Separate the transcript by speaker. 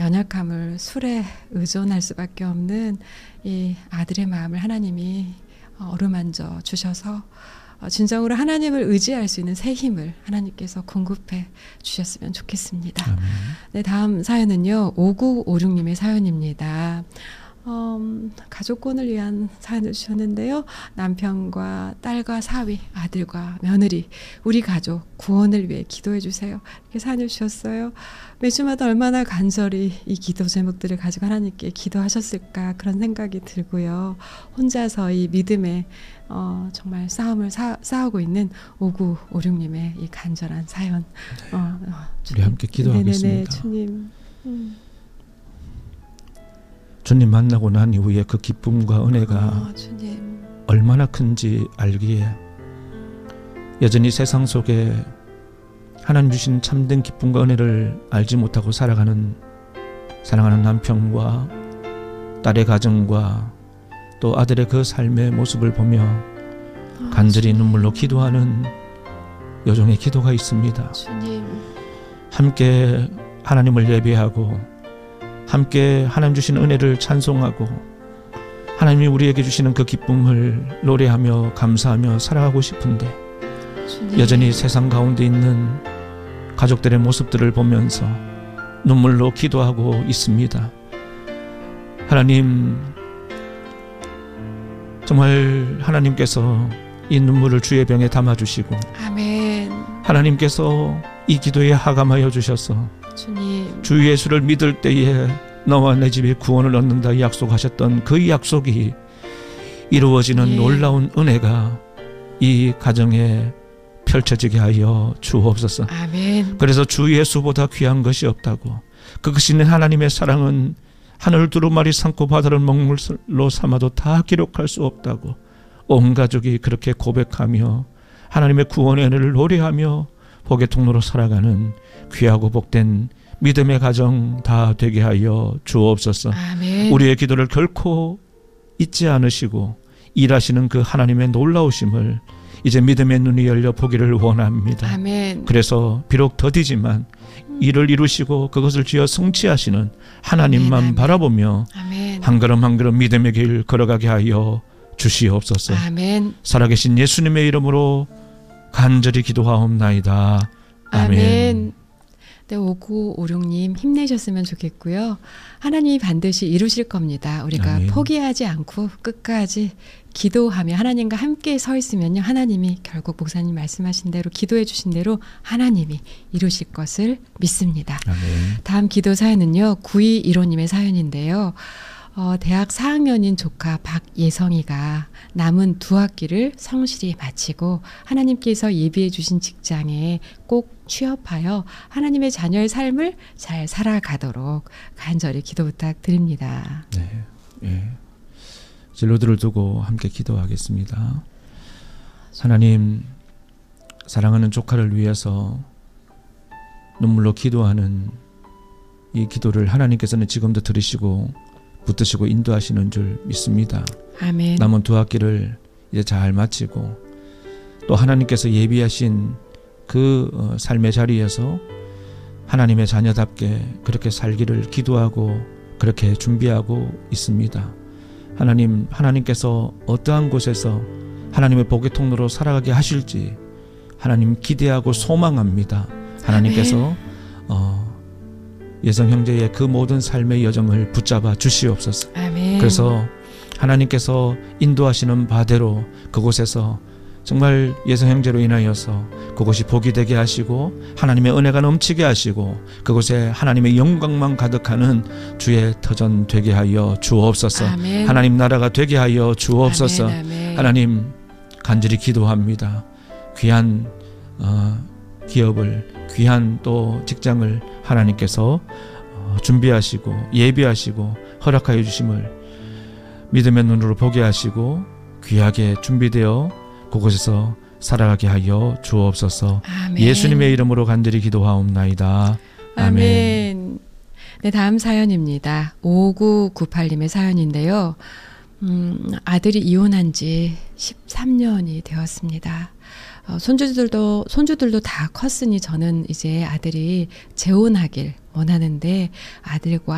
Speaker 1: 연약함을 술에 의존할 수밖에 없는 이 아들의 마음을 하나님이 어루만져 주셔서 진정으로 하나님을 의지할 수 있는 새 힘을 하나님께서 공급해 주셨으면 좋겠습니다. 네, 다음 사연은요. 5956님의 사연입니다. 가족권을 위한 사연을 주셨는데요. 남편과 딸과 사위, 아들과 며느리, 우리 가족 구원을 위해 기도해 주세요. 이렇게 사연을 주셨어요. 매주마다 얼마나 간절히 이 기도 제목들을 가지고 하나님께 기도하셨을까 그런 생각이 들고요. 혼자서 이 믿음의 정말 싸움을 싸우고 있는 5956님의 이 간절한 사연.
Speaker 2: 우리 함께 기도하겠습니다.
Speaker 1: 네네네, 주님.
Speaker 2: 주님 만나고 난 이후에 그 기쁨과 은혜가
Speaker 1: 주님.
Speaker 2: 얼마나 큰지 알기에 여전히 세상 속에 하나님 주신 참된 기쁨과 은혜를 알지 못하고 살아가는 사랑하는 남편과 딸의 가정과 또 아들의 그 삶의 모습을 보며 간절히 눈물로 기도하는 여종의 기도가 있습니다.
Speaker 1: 주님.
Speaker 2: 함께 하나님을 예배하고 함께 하나님 주신 은혜를 찬송하고 하나님이 우리에게 주시는 그 기쁨을 노래하며 감사하며 살아가고 싶은데
Speaker 1: 주님.
Speaker 2: 여전히 세상 가운데 있는 가족들의 모습들을 보면서 눈물로 기도하고 있습니다. 하나님, 정말 하나님께서 이 눈물을 주의 병에 담아주시고
Speaker 1: 아멘.
Speaker 2: 하나님께서 이 기도에 하감하여 주셔서
Speaker 1: 주님.
Speaker 2: 주 예수를 믿을 때에 너와 내 집에 구원을 얻는다 약속하셨던 그 약속이 이루어지는 놀라운 은혜가 이 가정에 펼쳐지게 하여 주옵소서.
Speaker 1: 아멘.
Speaker 2: 그래서 주 예수보다 귀한 것이 없다고, 그것이 있는 하나님의 사랑은 하늘 두루마리 삼고 바다를 먹물로 삼아도 다 기록할 수 없다고 온 가족이 그렇게 고백하며 하나님의 구원의 은혜를 노래하며 복의 통로로 살아가는 귀하고 복된 믿음의 가정 다 되게 하여 주옵소서.
Speaker 1: 아멘.
Speaker 2: 우리의 기도를 결코 잊지 않으시고 일하시는 그 하나님의 놀라우심을 이제 믿음의 눈이 열려 보기를 원합니다.
Speaker 1: 아멘.
Speaker 2: 그래서 비록 더디지만 일을 이루시고 그것을 지어 성취하시는 하나님만
Speaker 1: 아멘.
Speaker 2: 바라보며
Speaker 1: 아멘.
Speaker 2: 한 걸음 한 걸음 믿음의 길 걸어가게 하여 주시옵소서.
Speaker 1: 아멘.
Speaker 2: 살아계신 예수님의 이름으로 간절히 기도하옵나이다. 아멘.
Speaker 1: 아멘. 네, 5956님 힘내셨으면 좋겠고요. 하나님이 반드시 이루실 겁니다. 우리가
Speaker 2: 아멘.
Speaker 1: 포기하지 않고 끝까지 기도하며 하나님과 함께 서 있으면요. 하나님이 결국 목사님 말씀하신 대로 기도해 주신 대로 하나님이 이루실 것을 믿습니다.
Speaker 2: 아멘.
Speaker 1: 다음 기도 사연은요. 9215님의 사연인데요. 대학 4학년인 조카 박예성이가 남은 2학기를 성실히 마치고 하나님께서 예비해 주신 직장에 꼭 취업하여 하나님의 자녀의 삶을 잘 살아가도록 간절히 기도 부탁드립니다.
Speaker 2: 네, 예. 진로들을 두고 함께 기도하겠습니다. 하나님, 사랑하는 조카를 위해서 눈물로 기도하는 이 기도를 하나님께서는 지금도 들으시고 붙드시고 인도하시는 줄 믿습니다.
Speaker 1: 아멘.
Speaker 2: 남은 2학기를 이제 잘 마치고 또 하나님께서 예비하신 그 삶의 자리에서 하나님의 자녀답게 그렇게 살기를 기도하고 그렇게 준비하고 있습니다. 하나님께서 어떠한 곳에서 하나님의 복의 통로로 살아가게 하실지 하나님 기대하고 소망합니다. 하나님께서 예성 형제의 그 모든 삶의 여정을 붙잡아 주시옵소서.
Speaker 1: 아멘.
Speaker 2: 그래서 하나님께서 인도하시는 바대로 그곳에서 정말 예성 형제로 인하여서 그곳이 복이 되게 하시고 하나님의 은혜가 넘치게 하시고 그곳에 하나님의 영광만 가득하는 주의 터전 되게 하여 주옵소서.
Speaker 1: 아멘.
Speaker 2: 하나님 나라가 되게 하여 주옵소서.
Speaker 1: 아멘, 아멘.
Speaker 2: 하나님 간절히 기도합니다. 귀한 기업을, 귀한 또 직장을 하나님께서 준비하시고 예비하시고 허락하여 주심을 믿음의 눈으로 보게 하시고 귀하게 준비되어 그곳에서 살아가게 하여 주옵소서.
Speaker 1: 아멘.
Speaker 2: 예수님의 이름으로 간절히 기도하옵나이다. 아멘.
Speaker 1: 아멘. 네, 다음 사연입니다. 5998님의 사연인데요. 아들이 이혼한 지 13년이 되었습니다. 손주들도 다 컸으니 저는 이제 아들이 재혼하길 원하는데 아들과